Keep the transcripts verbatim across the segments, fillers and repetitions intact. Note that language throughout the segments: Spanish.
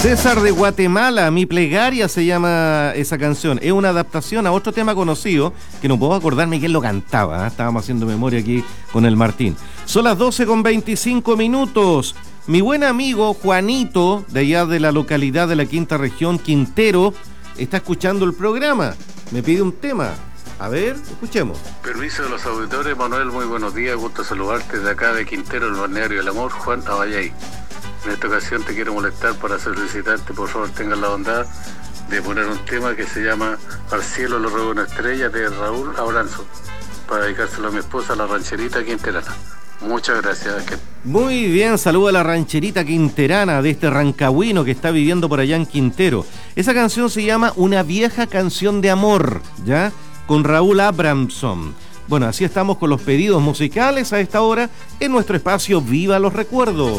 César de Guatemala, Mi plegaria se llama esa canción. Es una adaptación a otro tema conocido que no puedo acordarme quién lo cantaba, ¿eh? Estábamos haciendo memoria aquí con el Martín. Son las doce con veinticinco minutos. Mi buen amigo Juanito, de allá de la localidad de la Quinta Región, Quintero, está escuchando el programa. Me pide un tema. A ver, escuchemos. Permiso de los auditores, Manuel, muy buenos días. Gusto saludarte de acá de Quintero, el balneario del amor, Juan Abayay. En esta ocasión te quiero molestar para solicitarte, por favor, tengas la bondad de poner un tema que se llama Al cielo le ruego una estrella, de Raúl Auranzo, para dedicárselo a mi esposa, la rancherita quinterana. Muchas gracias. Que... Muy bien, saludo a la rancherita quinterana de este rancagüino que está viviendo por allá en Quintero. Esa canción se llama Una vieja canción de amor, ¿ya? Con Raúl Abramson. Bueno, así estamos con los pedidos musicales a esta hora en nuestro espacio Viva los Recuerdos.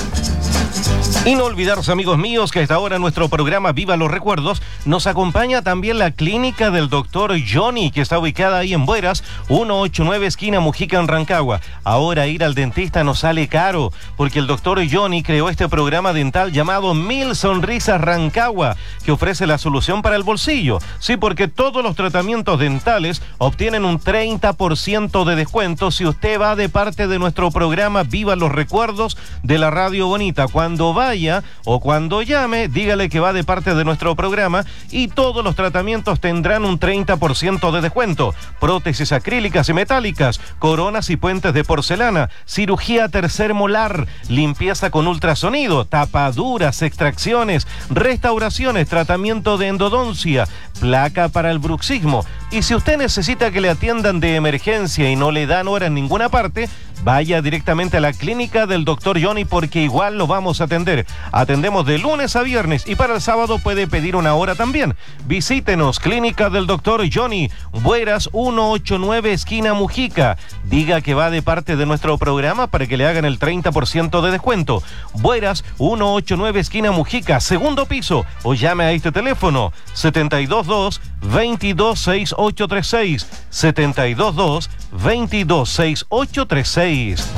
Y no olvidarse, amigos míos, que a esta hora en nuestro programa Viva los Recuerdos nos acompaña también la clínica del doctor Johnny, que está ubicada ahí en Bueras, ciento ochenta y nueve esquina Mujica en Rancagua. Ahora ir al dentista nos sale caro, porque el doctor Johnny creó este programa dental llamado Mil Sonrisas Rancagua, que ofrece la solución para el bolsillo. Sí, porque todos los tratamientos dentales obtienen un treinta por ciento de descuento si usted va de parte de nuestro programa Viva los Recuerdos de la Radio Bonita. Cuando va o cuando llame, dígale que va de parte de nuestro programa y todos los tratamientos tendrán un treinta por ciento de descuento. Prótesis acrílicas y metálicas, coronas y puentes de porcelana, cirugía tercer molar, limpieza con ultrasonido, tapaduras, extracciones, restauraciones, tratamiento de endodoncia, placa para el bruxismo. Y si usted necesita que le atiendan de emergencia y no le dan hora en ninguna parte, vaya directamente a la clínica del doctor Johnny, porque igual lo vamos a atender. Atendemos de lunes a viernes y para el sábado puede pedir una hora también. Visítenos, clínica del doctor Johnny, Bueras ciento ochenta y nueve esquina Mujica. Diga que va de parte de nuestro programa para que le hagan el treinta por ciento de descuento. Bueras ciento ochenta y nueve esquina Mujica, segundo piso, o llame a este teléfono setenta y dos dos, veintidós, sesenta y ocho treinta y seis, setenta y dos dos, veintidós, sesenta y ocho treinta y seis.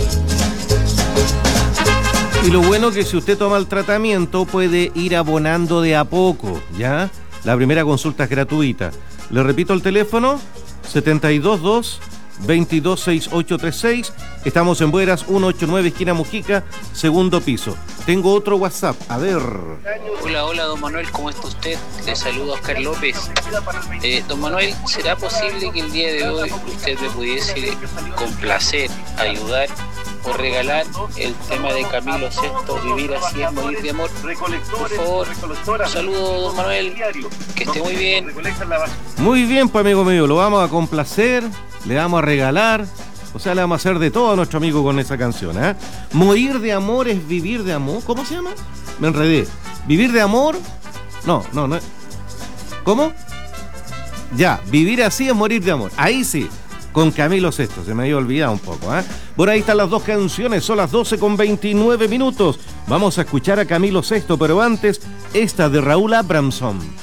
Y lo bueno es que si usted toma el tratamiento puede ir abonando de a poco, ¿ya? La primera consulta es gratuita. Le repito el teléfono, setenta y dos dos, veintidós, sesenta y ocho treinta y seis. Estamos en Bueras, ciento ochenta y nueve esquina Mujica, segundo piso. Tengo otro WhatsApp, a ver. Hola, hola, don Manuel, ¿cómo está usted? Le saludo a Oscar López. Eh, don Manuel, ¿será posible que el día de hoy usted me pudiese complacer, ayudar o regalar el tema de Camilo Sesto, Vivir así es morir de amor? Por favor, un saludo, don Manuel, que esté muy bien. Muy bien, pues amigo mío, lo vamos a complacer, le vamos a regalar, o sea, le vamos a hacer de todo a nuestro amigo con esa canción, ¿eh? Morir de amor es vivir de amor. ¿Cómo se llama? Me enredé. ¿Vivir de amor? No, no, no. ¿Cómo? Ya, vivir así es morir de amor. Ahí sí, con Camilo Sesto, se me había olvidado un poco, ¿eh? Por ahí están las dos canciones, son las doce con veintinueve minutos. Vamos a escuchar a Camilo Sesto, pero antes, esta de Raúl Abramson.